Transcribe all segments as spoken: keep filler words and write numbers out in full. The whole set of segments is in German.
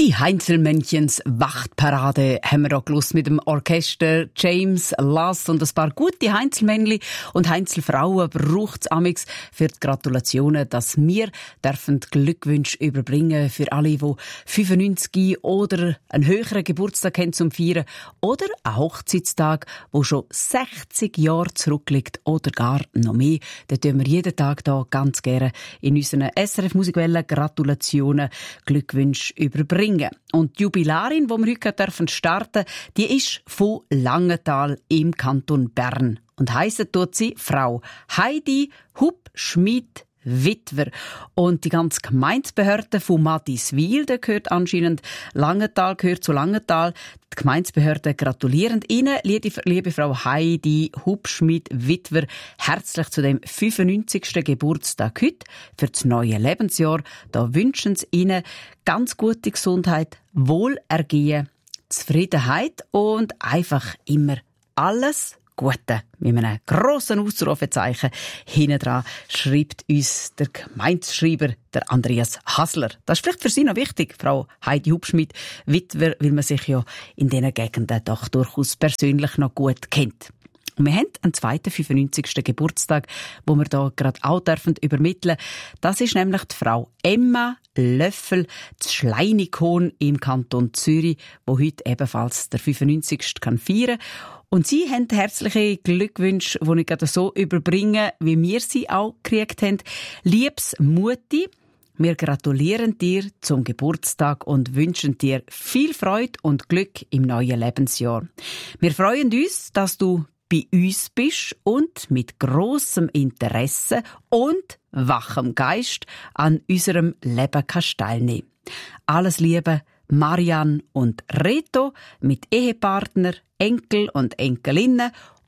Die Heinzelmännchens Wachtparade haben wir da gelust mit dem Orchester James Last und ein paar gute Heinzelmännli und Heinzelfrauen braucht's amix für die Gratulationen, dass wir dürfen Glückwünsche überbringen für alle, die fünfundneunzig oder einen höheren Geburtstag haben zum Feiern oder einen Hochzeitstag, der schon sechzig Jahre zurückliegt oder gar noch mehr. Dann tun wir jeden Tag da ganz gerne in unseren S R F Musikwellen Gratulationen, Glückwünsche überbringen. Und die Jubilarin, die wir heute dürfen starten, die ist von Langenthal im Kanton Bern. Und heisst tut sie Frau Heidi Hubschmid Witwer. Und die ganze Gemeindebehörde von Madiswil, der gehört anscheinend Langenthal, gehört zu Langenthal. Die Gemeindebehörde gratulieren Ihnen, liebe, liebe Frau Heidi Hubschmid Witwer, herzlich zu dem fünfundneunzigsten Geburtstag heute für das neue Lebensjahr. Da wünschen Sie Ihnen ganz gute Gesundheit, Wohlergehen, Zufriedenheit und einfach immer alles Gute. Mit einem grossen Ausrufezeichen hinten dran schreibt uns der Gemeindeschreiber, der Andreas Hasler. Das ist vielleicht für Sie noch wichtig, Frau Heidi Hubschmid Witwer, weil man sich ja in diesen Gegenden doch durchaus persönlich noch gut kennt. Und wir haben einen zweiten fünfundneunzigsten Geburtstag, wo wir da gerade auch dürfen übermitteln. Das ist nämlich die Frau Emma Löffel, das Schleinikon im Kanton Zürich, wo heute ebenfalls der fünfundneunzigste kann feiern. Und Sie haben herzliche Glückwünsche, die ich gerade so überbringen, wie wir sie auch gekriegt haben. Liebes Mutti, wir gratulieren dir zum Geburtstag und wünschen dir viel Freude und Glück im neuen Lebensjahr. Wir freuen uns, dass du bei uns bist und mit grossem Interesse und wachem Geist an unserem Leben kannst teilnehmen. Alles Liebe, Marianne und Reto mit Ehepartner, Enkel und Enkelinnen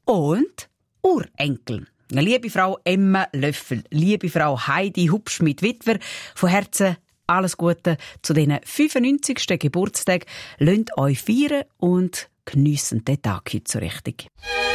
und Urenkel. Liebe Frau Emma Löffel, liebe Frau Heidi Hubschmid Witwer, von Herzen alles Gute zu diesen fünfundneunzigsten Geburtstag. Lasst euch feiern und geniessen den Tag heute so richtig.